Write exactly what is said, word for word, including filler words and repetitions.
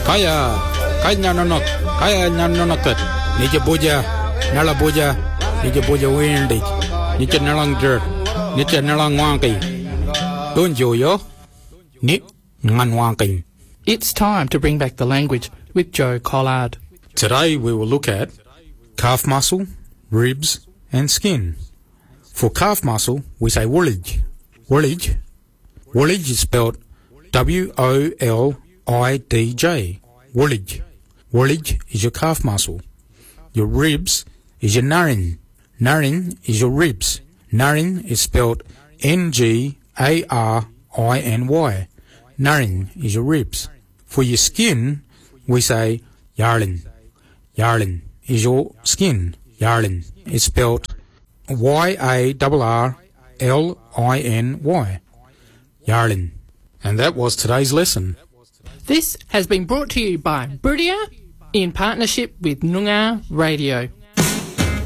Kaya, kaya nanok, kaya nanonokat. Nija boja, nala boja, nija boja windy. Nija nalang dirt, nija nalang wanky. Don't you yo? Ni ngan wanky. It's time to bring back the language with Joe Collard. Today we will look at calf muscle, ribs, and skin. For calf muscle, we say woolage. Woolage. Woolage is spelled W O L I D J. Woolage. Woolage is your calf muscle. Your ribs is your narin. Narin is your ribs. Narin is spelled N G A R I N Y. Narin is your ribs. For your skin, we say yarlin. Yarlin is your skin. Yarlin is spelled Y A R R L I N Y. Yarlin. And that was today's lesson. This has been brought to you by Buridia in partnership with Noongar Radio.